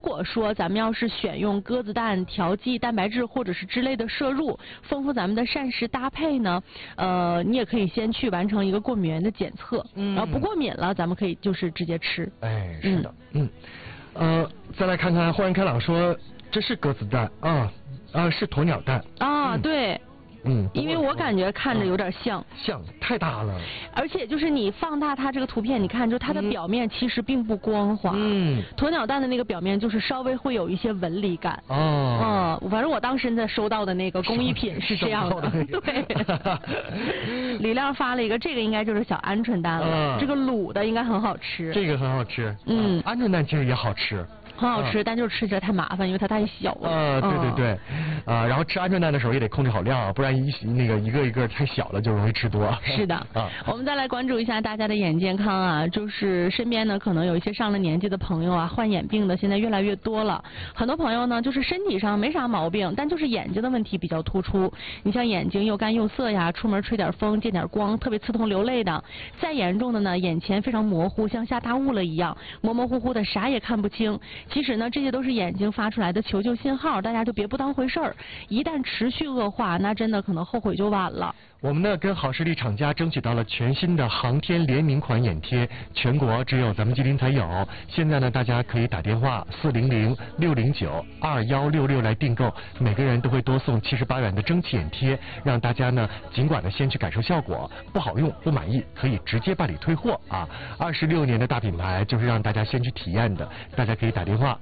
如果说咱们要是选用鸽子蛋调剂蛋白质或者是之类的摄入，丰富咱们的膳食搭配呢，你也可以先去完成一个过敏原的检测，然后不过敏了，咱们可以就是直接吃。 哎，是的，再来看看豁然开朗说，这是鸽子蛋是鸵鸟蛋啊，对。因为我感觉看着有点像， 太大了， 而且就是你放大它这个图片，你看就它的表面其实并不光滑，鸵鸟蛋的那个表面就是稍微会有一些纹理感，反正我当时在收到的那个工艺品是这样的，对。李亮发了一个，这个应该就是小鹌鹑蛋了，这个卤的应该很好吃， 这个很好吃，鹌鹑蛋其实也好吃。 很好吃，但就是吃起来太麻烦，因为它太小了。 对，然后吃鹌鹑蛋的时候也得控制好量，不然一个一个太小了就容易吃多。 是的，我们再来关注一下大家的眼健康啊，就是身边呢可能有一些上了年纪的朋友啊，患眼病的现在越来越多了。很多朋友呢就是身体上没啥毛病，但就是眼睛的问题比较突出。你像眼睛又干又涩呀，出门吹点风见点光特别刺痛流泪的，再严重的呢眼前非常模糊，像下大雾了一样，模模糊糊的啥也看不清。其实呢，这些都是眼睛发出来的求救信号，大家就别不当回事儿。一旦持续恶化，那真的可能后悔就晚了。 我们呢跟好视力厂家争取到了全新的航天联名款眼贴，全国只有咱们吉林才有。现在呢，大家可以打电话400-609-2166来订购，每个人都会多送78元的蒸汽眼贴，让大家呢尽管呢先去感受效果，不好用不满意可以直接办理退货啊。26年的大品牌就是让大家先去体验的，大家可以打电话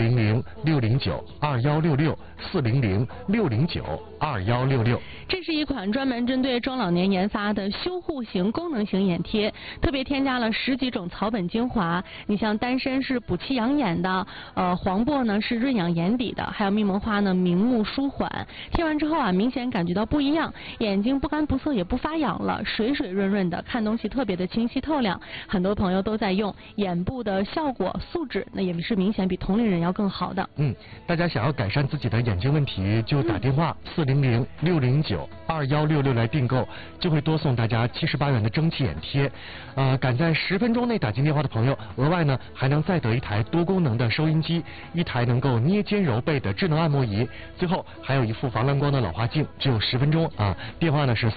400-609-2166，400-609-2166。 这是一款专门针对中老年研发的修护型功能型眼贴，特别添加了10几种草本精华。你像丹参是补气养眼的，黄柏呢是润养眼底的，还有蜜蒙花呢明目舒缓。贴完之后啊，明显感觉到不一样，眼睛不干不涩也不发痒了，水水润润的，看东西特别的清晰透亮。很多朋友都在用，眼部的效果素质那也是明显比同龄人要更好的。 大家想要改善自己的眼睛问题，就打电话400-609-2166来订购，就会多送大家78元的蒸汽眼贴。赶在10分钟内打进电话的朋友，额外呢还能再得一台多功能的收音机，一台能够捏肩揉背的智能按摩仪，最后还有一副防蓝光的老花镜。只有10分钟啊！电话呢是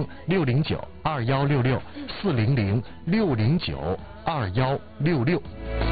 400-609-2166，400-609-2166。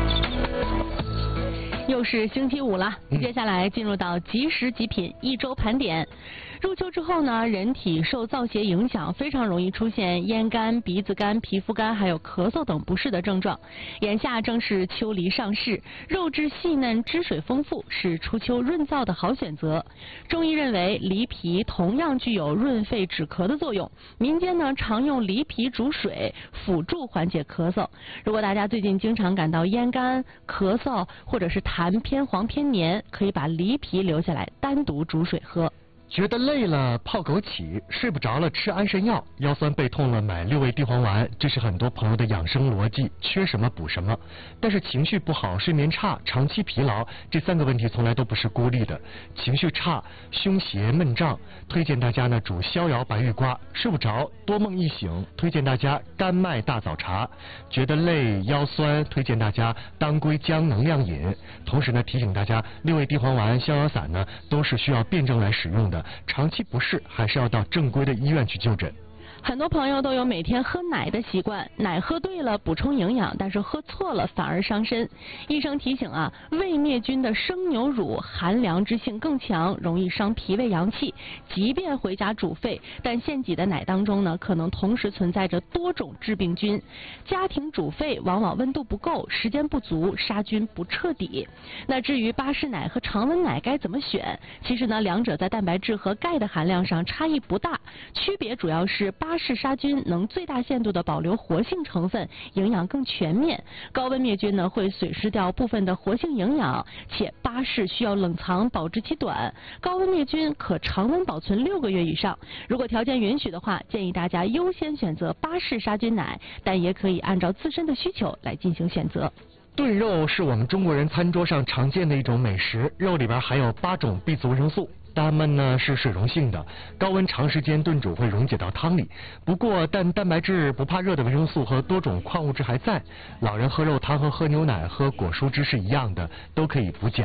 又是星期五了，接下来进入到即时极品一周盘点。入秋之后呢，人体受燥邪影响，非常容易出现咽干、鼻子干、皮肤干，还有咳嗽等不适的症状。眼下正是秋梨上市，肉质细嫩、汁水丰富，是初秋润燥的好选择。中医认为，梨皮同样具有润肺止咳的作用。民间呢常用梨皮煮水，辅助缓解咳嗽。如果大家最近经常感到咽干、咳嗽，或者是痰偏黄偏黏，可以把梨皮留下来单独煮水喝。 觉得累了泡枸杞，睡不着了吃安神药，腰酸背痛了买6味地黄丸，这是很多朋友的养生逻辑，缺什么补什么。但是情绪不好、睡眠差、长期疲劳，这3个问题从来都不是孤立的。情绪差、胸胁闷胀，推荐大家呢煮逍遥白玉瓜；睡不着、多梦易醒，推荐大家甘麦大枣茶；觉得累、腰酸，推荐大家当归姜能量饮。同时呢，提醒大家6味地黄丸、逍遥散呢都是需要辩证来使用的。长期不适还是要到正规的医院去就诊。 很多朋友都有每天喝奶的习惯，奶喝对了补充营养，但是喝错了反而伤身。医生提醒啊，胃灭菌的生牛乳寒凉之性更强，容易伤脾胃阳气。即便回家煮沸，但现挤的奶当中呢，可能同时存在着多种致病菌。家庭煮沸往往温度不够，时间不足，杀菌不彻底。那至于巴氏奶和常温奶该怎么选？其实呢，两者在蛋白质和钙的含量上差异不大，区别主要是巴氏杀菌能最大限度的保留活性成分，营养更全面。高温灭菌呢会损失掉部分的活性营养，且巴氏需要冷藏，保质期短。高温灭菌可常温保存6个月以上。如果条件允许的话，建议大家优先选择巴氏杀菌奶，但也可以按照自身的需求来进行选择。 炖肉是我们中国人餐桌上常见的一种美食，肉里边含有8种 B 族维生素。它们呢是水溶性的，高温长时间炖煮会溶解到汤里。不过，但蛋白质、不怕热的维生素和多种矿物质还在。老人喝肉汤和喝牛奶、喝果蔬汁是一样的，都可以补钾。